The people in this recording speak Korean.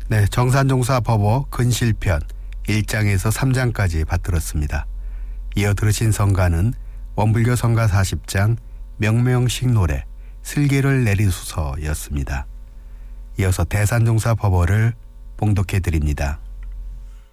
네, 정산종사법어 근실편 1장에서 3장까지 받들었습니다. 이어 들으신 성가는 원불교 성가 40장 명명식 노래 슬기를 내리소서였습니다. 이어서 대산종사법어를 봉독해 드립니다.